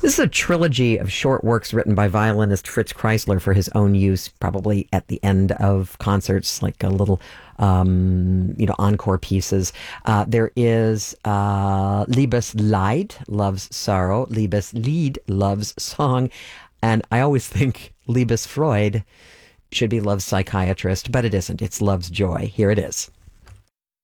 This is a trilogy of short works written by violinist Fritz Kreisler for his own use, probably at the end of concerts, like a little, encore pieces. There is Liebesleid, love's sorrow, Liebeslied, love's song, and I always think Liebesfreud should be love's psychiatrist, but it isn't. It's love's joy. Here it is.